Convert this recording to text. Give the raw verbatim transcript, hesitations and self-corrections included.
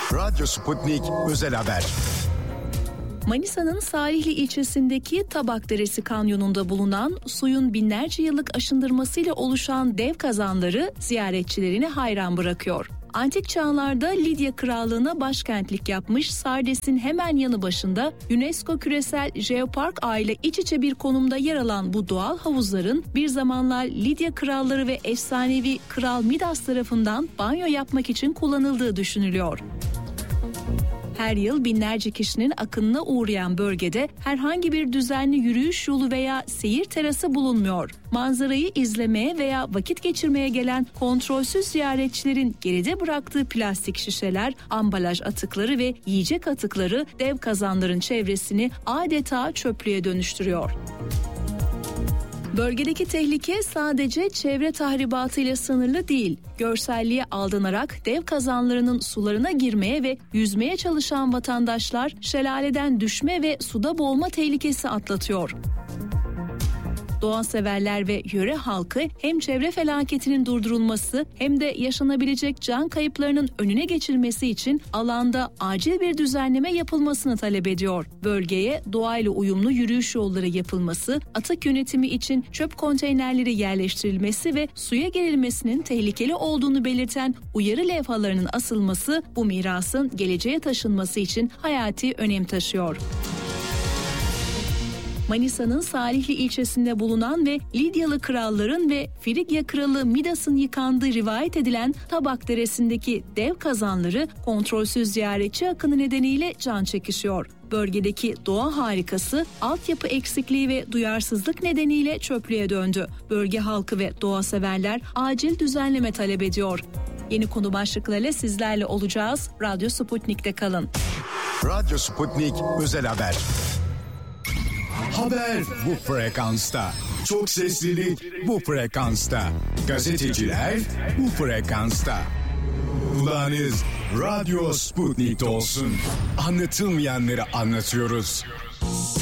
Radyo Sputnik Özel Haber. Manisa'nın Salihli ilçesindeki Tabakderesi Kanyonu'nda bulunan suyun binlerce yıllık aşındırmasıyla oluşan dev kazanları ziyaretçilerini hayran bırakıyor. Antik çağlarda Lidya Krallığı'na başkentlik yapmış Sardes'in hemen yanı başında UNESCO Küresel Jeopark Ağı'yla iç içe bir konumda yer alan bu doğal havuzların bir zamanlar Lidya kralları ve efsanevi Kral Midas tarafından banyo yapmak için kullanıldığı düşünülüyor. Her yıl binlerce kişinin akınına uğrayan bölgede herhangi bir düzenli yürüyüş yolu veya seyir terası bulunmuyor. Manzarayı izlemeye veya vakit geçirmeye gelen kontrolsüz ziyaretçilerin geride bıraktığı plastik şişeler, ambalaj atıkları ve yiyecek atıkları dev kazanların çevresini adeta çöplüğe dönüştürüyor. Bölgedeki tehlike sadece çevre tahribatıyla sınırlı değil. Görselliğe aldanarak dev kazanlarının sularına girmeye ve yüzmeye çalışan vatandaşlar şelaleden düşme ve suda boğulma tehlikesi atlatıyor. Doğa severler ve yöre halkı hem çevre felaketinin durdurulması hem de yaşanabilecek can kayıplarının önüne geçilmesi için alanda acil bir düzenleme yapılmasını talep ediyor. Bölgeye doğayla uyumlu yürüyüş yolları yapılması, atık yönetimi için çöp konteynerleri yerleştirilmesi ve suya girilmesinin tehlikeli olduğunu belirten uyarı levhalarının asılması bu mirasın geleceğe taşınması için hayati önem taşıyor. Manisa'nın Salihli ilçesinde bulunan ve Lidyalı kralların ve Frigya kralı Midas'ın yıkandığı rivayet edilen Tabakderesi'ndeki dev kazanları kontrolsüz ziyaretçi akını nedeniyle can çekişiyor. Bölgedeki doğa harikası altyapı eksikliği ve duyarsızlık nedeniyle çöplüğe döndü. Bölge halkı ve doğa severler acil düzenleme talep ediyor. Yeni konu başlıklarıyla sizlerle olacağız. Radyo Sputnik'te kalın. Radyo Sputnik Özel Haber. Haber bu frekansta. Çok seslilik bu frekansta. Gazeteciler bu frekansta. Kulağınız Radyo Sputnik'te olsun. Anlatılmayanları anlatıyoruz.